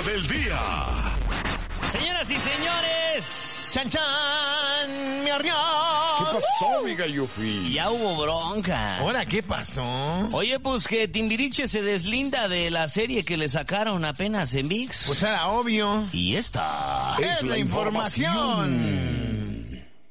del día. Señoras y señores, ¡chan, chan! ¡Me ardió! ¿Qué pasó, amiga Yufi? Ya hubo bronca. ¿Ahora qué pasó? Oye, pues que Timbiriche se deslinda de la serie que le sacaron apenas en ViX. Pues era obvio. Y esta Es la información.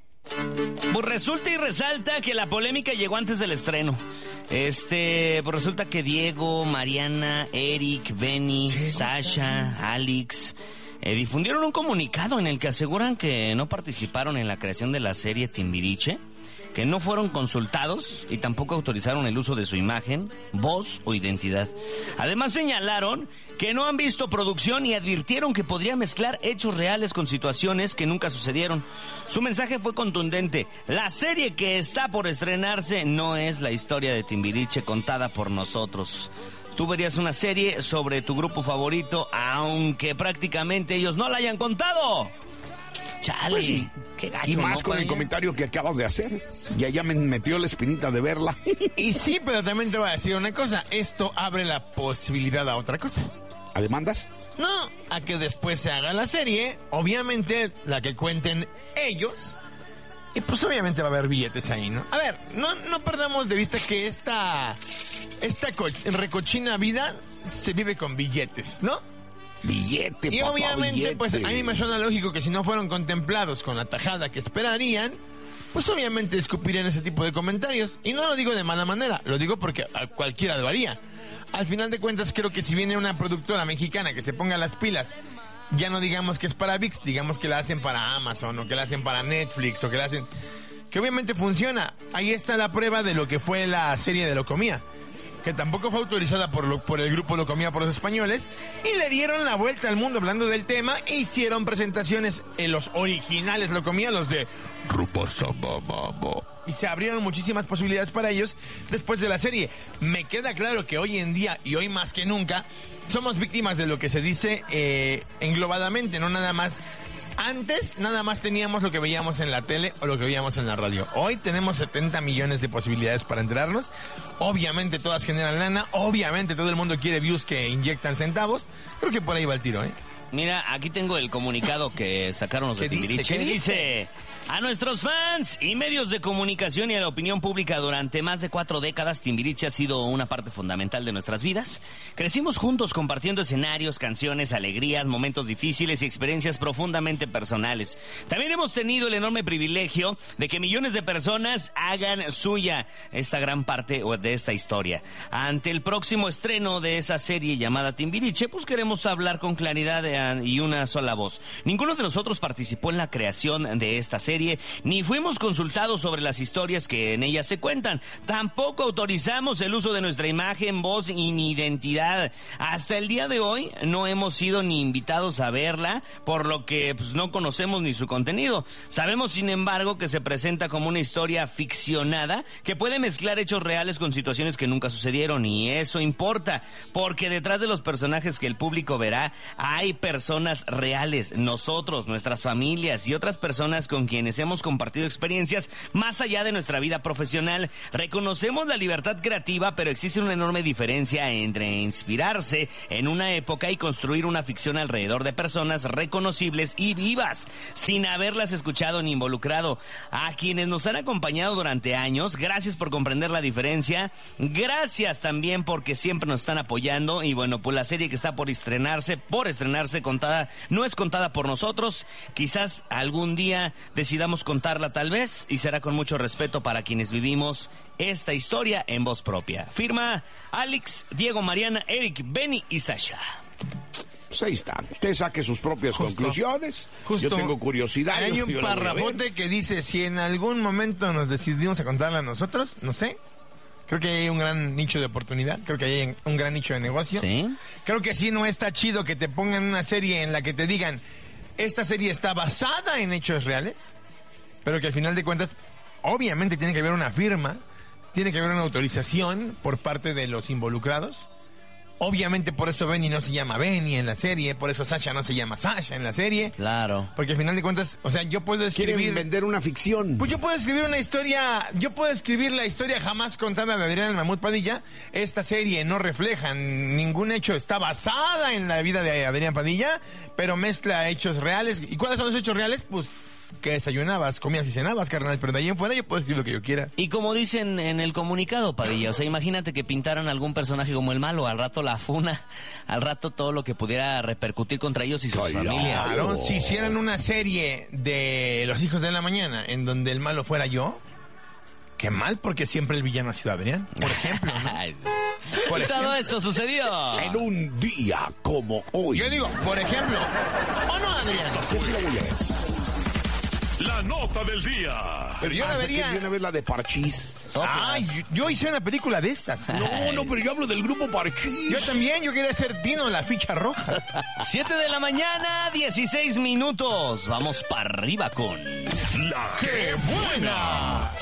Pues resulta y resalta que la polémica llegó antes del estreno. Pues resulta que Diego, Mariana, Eric, Benny, Sasha, Alex difundieron un comunicado en el que aseguran que no participaron en la creación de la serie Timbiriche, que no fueron consultados y tampoco autorizaron el uso de su imagen, voz o identidad. Además señalaron que no han visto producción y advirtieron que podría mezclar hechos reales con situaciones que nunca sucedieron. Su mensaje fue contundente: la serie que está por estrenarse no es la historia de Timbiriche contada por nosotros. Tú verías una serie sobre tu grupo favorito, aunque prácticamente ellos no la hayan contado. Chale, Pues sí. Qué gacho, Y más ¿no, con el Paya? comentario que acabas de hacer. Ya me metió la espinita de verla. Y sí, pero también te voy a decir una cosa. Esto abre la posibilidad a otra cosa. ¿A demandas? No, a que después se haga la serie, obviamente la que cuenten ellos, y pues obviamente va a haber billetes ahí, ¿no? A ver, no perdamos de vista que esta recochina vida se vive con billetes, ¿no? Billete, Y papá, obviamente, billete. pues a mí me suena lógico que si no fueron contemplados con la tajada que esperarían, pues obviamente escupirían ese tipo de comentarios. Y no lo digo de mala manera, lo digo porque a cualquiera lo haría. Al final de cuentas, creo que si viene una productora mexicana que se ponga las pilas, ya no digamos que es para ViX, digamos que la hacen para Amazon, o que la hacen para Netflix, o que la hacen... que obviamente funciona. Ahí está la prueba de lo que fue la serie de Locomía, que tampoco fue autorizada por el grupo Locomía por los españoles, y le dieron la vuelta al mundo hablando del tema, e hicieron presentaciones en los originales Locomía, los de Grupo Samamamo, y se abrieron muchísimas posibilidades para ellos después de la serie. Me queda claro que hoy en día, y hoy más que nunca, somos víctimas de lo que se dice englobadamente, no nada más. Antes nada más teníamos lo que veíamos en la tele o lo que veíamos en la radio. Hoy tenemos 70 millones de posibilidades para enterarnos. Obviamente todas generan lana. Obviamente todo el mundo quiere views que inyectan centavos. Creo que por ahí va el tiro, ¿eh? Mira, aquí tengo el comunicado que sacaron los de ¿Qué dice? Timbiriche. ¿Qué dice? A nuestros fans y medios de comunicación y a la opinión pública durante más de 4 décadas, Timbiriche ha sido una parte fundamental de nuestras vidas. Crecimos juntos compartiendo escenarios, canciones, alegrías, momentos difíciles y experiencias profundamente personales. También hemos tenido el enorme privilegio de que millones de personas hagan suya esta gran parte de esta historia. Ante el próximo estreno de esa serie llamada Timbiriche, pues queremos hablar con claridad y una sola voz. Ninguno de nosotros participó en la creación de esta serie, ni fuimos consultados sobre las historias que en ella se cuentan. Tampoco autorizamos el uso de nuestra imagen, voz y ni identidad. Hasta el día de hoy no hemos sido ni invitados a verla, por lo que pues, no conocemos ni su contenido. Sabemos, sin embargo, que se presenta como una historia ficcionada que puede mezclar hechos reales con situaciones que nunca sucedieron, y eso importa, porque detrás de los personajes que el público verá hay personas reales, nosotros, nuestras familias y otras personas con quienes hemos compartido experiencias más allá de nuestra vida profesional. Reconocemos la libertad creativa, pero existe una enorme diferencia entre inspirarse en una época y construir una ficción alrededor de personas reconocibles y vivas, sin haberlas escuchado ni involucrado. A quienes nos han acompañado durante años, gracias por comprender la diferencia, gracias también porque siempre nos están apoyando. Y bueno, pues la serie que está por estrenarse contada, no es contada por nosotros. Quizás algún día decidamos contarla, tal vez, y será con mucho respeto para quienes vivimos esta historia en voz propia. Firma Alex, Diego, Mariana, Eric, Benny y Sasha. Pues ahí está. Usted saque sus propias conclusiones. Justo. Yo tengo curiosidad. Hay yo un la voy a ver. parrafote que dice: si en algún momento nos decidimos a contarla a nosotros, no sé. Creo que hay un gran nicho de oportunidad. Creo que hay un gran nicho de negocio. ¿Sí? Creo que sí, no está chido que te pongan una serie en la que te digan: esta serie está basada en hechos reales, pero que al final de cuentas, obviamente tiene que haber una firma, tiene que haber una autorización por parte de los involucrados Obviamente por eso Benny no se llama Benny en la serie, por eso Sasha no se llama Sasha en la serie. Claro. Porque al final de cuentas, o sea, yo puedo escribir... Quieren vender una ficción. Pues yo puedo escribir una historia, yo puedo escribir la historia jamás contada de Adrián el Mamut Padilla. Esta serie no refleja ningún hecho, está basada en la vida de Adrián Padilla, pero mezcla hechos reales. ¿Y cuáles son los hechos reales? Pues que desayunabas, comías y cenabas, carnal, pero de ahí en fuera yo puedo escribir lo que yo quiera. Y como dicen en el comunicado, Padilla, o sea, imagínate que pintaran algún personaje como el malo, al rato la funa, al rato todo lo que pudiera repercutir contra ellos y sus familias. Claro, si hicieran una serie de Los Hijos de la Mañana en donde el malo fuera yo, qué mal, porque siempre el villano ha sido Adrián, por ejemplo, ¿no? Por ejemplo. Todo esto sucedió En un día como hoy. Yo digo, por ejemplo, ¿o no, Adrián? La nota del día. Pero yo la vería... ¿Qué una vez la de Parchís? Ay, yo hice una película de esas. No, pero yo hablo del grupo Parchís. Yo también, yo quería ser Dino, la ficha roja. 7 de la mañana, 16 minutos. Vamos para arriba con... La que buena.